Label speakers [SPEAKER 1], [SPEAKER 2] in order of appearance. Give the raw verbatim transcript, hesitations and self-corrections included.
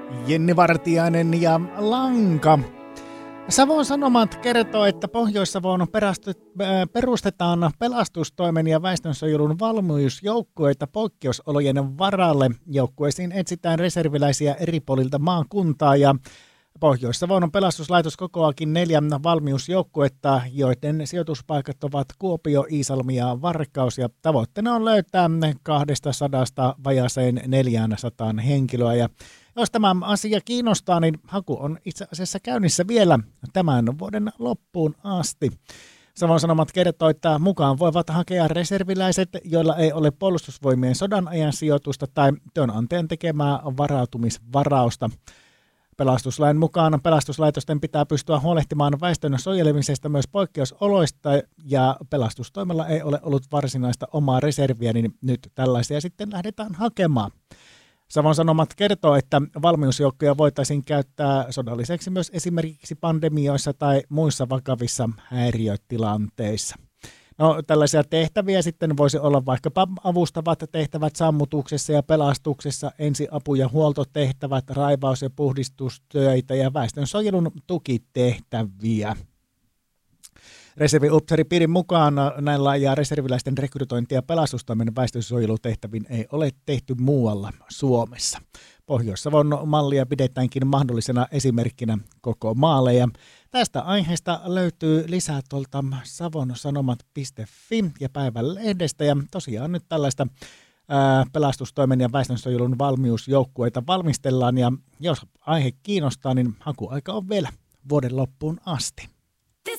[SPEAKER 1] Jenni Vartiainen ja Lanka. Savon Sanomat kertoo, että Pohjois-Savoon perustetaan pelastustoimen ja väestönsuojelun valmiusjoukkueita poikkeusolojen varalle. Joukkueisiin etsitään reserviläisiä eri puolilta maakuntaa ja Pohjois-Savon pelastuslaitos kokoakin neljä valmiusjoukkuetta, joiden sijoituspaikat ovat Kuopio, Iisalmi ja Varkaus. Ja tavoitteena on löytää kaksisataa vajaaseen neljäsataa henkilöä. Ja jos tämä asia kiinnostaa, niin haku on itse asiassa käynnissä vielä tämän vuoden loppuun asti. Savon Sanomat kertoo, että mukaan voivat hakea reserviläiset, joilla ei ole puolustusvoimien sodan ajan sijoitusta tai työnantajan tekemää varautumisvarausta. Pelastuslain mukaan pelastuslaitosten pitää pystyä huolehtimaan väestön suojelemisesta myös poikkeusoloista ja pelastustoimella ei ole ollut varsinaista omaa reserviä, niin nyt tällaisia sitten lähdetään hakemaan. Savon Sanomat kertoo, että valmiusjoukkoja voitaisiin käyttää sodan lisäksi myös esimerkiksi pandemioissa tai muissa vakavissa häiriötilanteissa. No, tällaisia tehtäviä sitten voisi olla vaikkapa avustavat tehtävät sammutuksessa ja pelastuksessa, ensiapu- ja huoltotehtävät, raivaus- ja puhdistustöitä ja väestönsuojelun tukitehtäviä. Reserviupseeripiirin mukaan näillä ja reserviläisten rekrytointia ja pelastustoimen väestönsuojelutehtäviin ei ole tehty muualla Suomessa. Pohjois-Savon mallia pidetäänkin mahdollisena esimerkkinä koko maalle ja tästä aiheesta löytyy lisää tuolta savonsanomat piste fi ja päivän lehdestä ja tosiaan nyt tällaista ää, pelastustoimen ja väestönsuojelun valmiusjoukkueita valmistellaan ja jos aihe kiinnostaa, niin hakuaika on vielä vuoden loppuun asti.